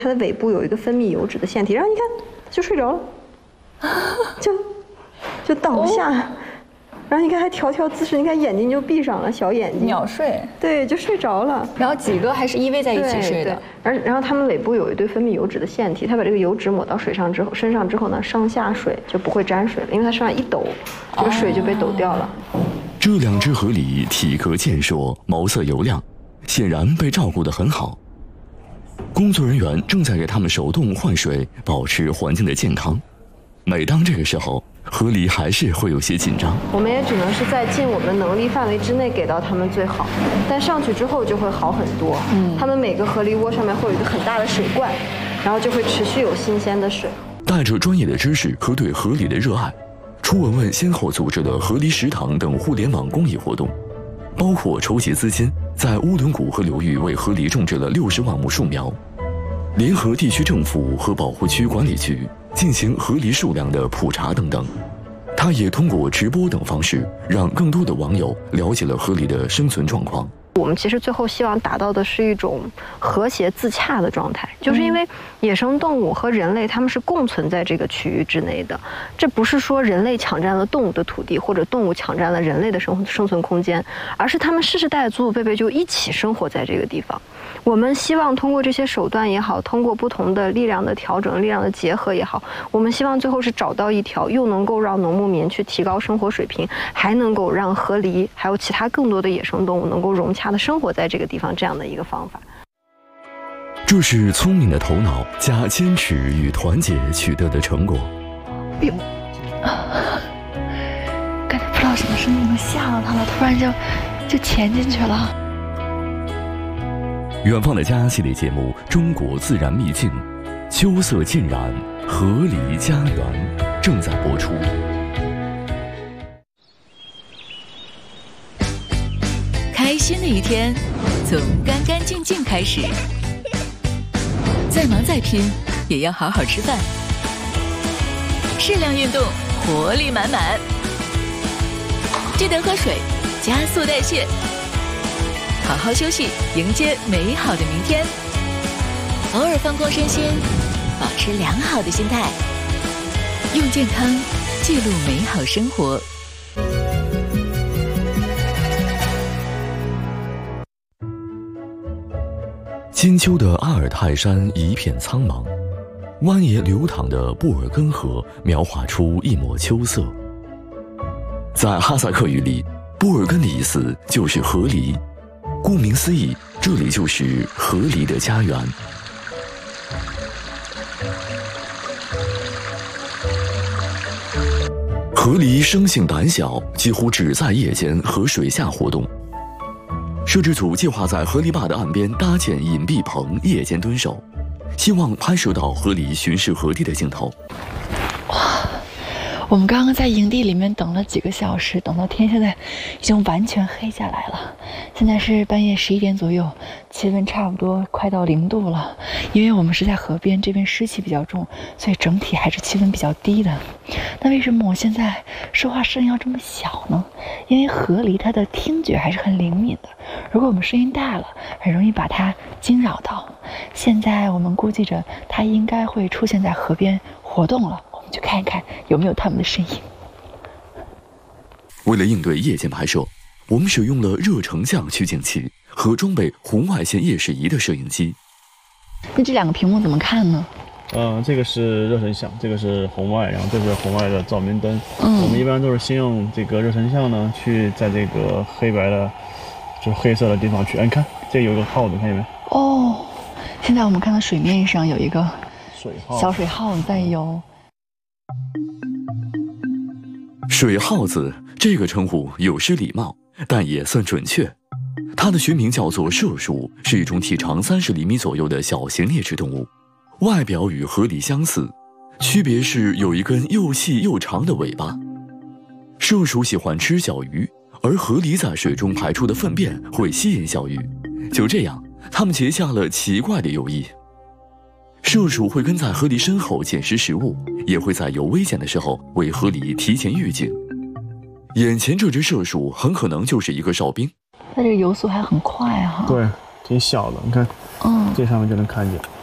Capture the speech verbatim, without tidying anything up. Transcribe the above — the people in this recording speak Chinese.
它的尾部有一个分泌油脂的腺体，然后你看就睡着了，就就倒下，哦、然后你看还调调姿势，你看眼睛就闭上了，小眼睛秒睡， 对，就睡着了。 然后几个还是依偎在一起睡的， 而然后它们尾部有一堆分泌油脂的腺体，它把这个油脂抹到水上之后，身上之后呢，上下水就不会沾水了，因为它身上一抖，这个水就被抖掉了。哦、 这两只河狸体格健硕，毛色油亮，显然被照顾得很好。工作人员正在给它们手动换水，保持环境的健康。每当这个时候，河狸还是会有些紧张。 我们也只能是在尽我们能力范围之内给到它们最好，但上去之后就会好很多。嗯，它们每个河狸窝上面会有一个很大的水罐，然后就会持续有新鲜的水。 带着专业的知识和对河狸的热爱，初文文先后组织了河狸食堂等互联网公益活动，包括筹集资金，在乌伦古河流域为河狸种植了六十万亩树苗，联合地区政府和保护区管理局进行河狸数量的普查等等。他也通过直播等方式，让更多的网友了解了河狸的生存状况。 我们其实最后希望达到的是一种和谐自洽的状态，就是因为野生动物和人类它们是共存在这个区域之内的，这不是说人类抢占了动物的土地，或者动物抢占了人类的生生存空间，而是它们世世代代祖祖辈辈就一起生活在这个地方。我们希望通过这些手段也好，通过不同的力量的调整、力量的结合也好，我们希望最后是找到一条又能够让农牧民去提高生活水平，还能够让河狸还有其他更多的野生动物能够融洽的生活在这个地方这样的一个方法。 这是聪明的头脑加坚持与团结取得的成果。 哎呦，刚才不知道什么声音能吓到他了，突然就就潜进去了。 远方的家系列节目《中国自然秘境》，秋色浸染河狸家园正在播出。 开心的一天从干干净净开始，再忙再拼也要好好吃饭，适量运动，活力满满，记得喝水，加速代谢，好好休息，迎接美好的明天。偶尔放空身心，保持良好的心态，用健康记录美好生活。 金秋的阿尔泰山一片苍茫，蜿蜒流淌的布尔根河描画出一抹秋色。在哈萨克语里，布尔根的意思就是河狸，顾名思义，这里就是河狸的家园。河狸生性胆小，几乎只在夜间和水下活动。摄制组计划在河狸坝的岸边搭建隐蔽棚，夜间蹲守，希望拍摄到河狸巡视河地的镜头。 哇，我们刚刚在营地里面等了几个小时，等到天现在已经完全黑下来了。现在是半夜十一点左右，气温差不多快到零度了。因为我们是在河边，这边湿气比较重，所以整体还是气温比较低的。那为什么我现在说话声音要这么小呢？因为河狸它的听觉还是很灵敏的，如果我们声音大了，很容易把它惊扰到。现在我们估计着它应该会出现在河边活动了，我们去看一看有没有它们的身影。 为了应对夜间拍摄，我们使用了热成像取景器和装备红外线夜视仪的摄影机。 那这两个屏幕怎么看呢？ 嗯，这个是热成像，这个是红外，然后这是红外的照明灯。嗯，我们一般都是先用这个热成像呢，去在这个黑白的，就是黑色的地方去。哎，你看，这有一个耗子，看见没？ 哦，现在我们看到水面上有一个水耗小水耗子在游。 水耗子这个称呼有失礼貌，但也算准确。它的学名叫做麝鼠，是一种体长三十厘米左右的小型啮齿动物，外表与河狸相似，区别是有一根又细又长的尾巴。麝鼠喜欢吃小鱼，而河狸在水中排出的粪便会吸引小鱼，就这样，它们结下了奇怪的友谊。麝鼠会跟在河狸身后捡食食物，也会在有危险的时候为河狸提前预警。眼前这只麝鼠很可能就是一个哨兵。 它这个游速还很快啊！ 对，挺小的，你看，嗯，这上面就能看见。